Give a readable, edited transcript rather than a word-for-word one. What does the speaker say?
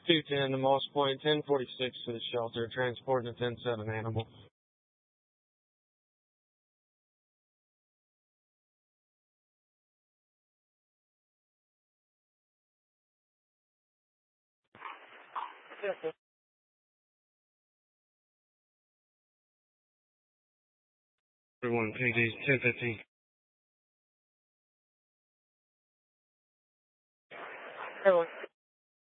210 to Moss Point, 1046 to the shelter, transporting a 10-7 animal. Everyone, PD, 1015. Everyone.